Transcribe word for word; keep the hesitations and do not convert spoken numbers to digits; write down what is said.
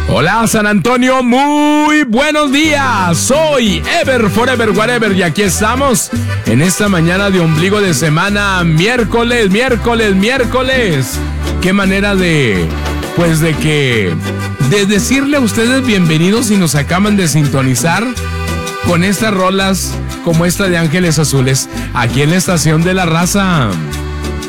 Hola San Antonio, muy buenos días. Soy Ever Forever Whatever y aquí estamos en esta mañana de ombligo de semana, miércoles, miércoles, miércoles. Qué manera de, pues de que, de decirle a ustedes bienvenidos si nos acaban de sintonizar con estas rolas como esta de Ángeles Azules, aquí en la Estación de la Raza.